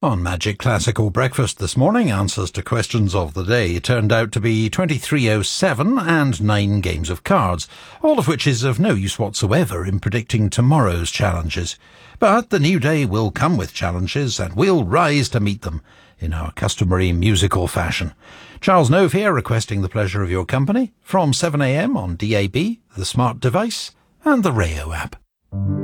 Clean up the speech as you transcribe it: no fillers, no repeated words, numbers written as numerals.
On Magic Classical Breakfast this morning, answers to questions of the day turned out to be 2307 and 9 games of cards, all of which is of no use whatsoever in predicting tomorrow's challenges. But the new day will come with challenges, and we'll rise to meet them in our customary musical fashion. Charles Nove here, requesting the pleasure of your company from 7am on DAB, the smart device, and the Rayo app.